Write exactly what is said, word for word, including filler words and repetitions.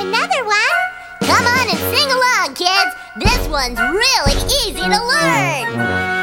another one? Come on and sing along, kids. This one's really easy to learn.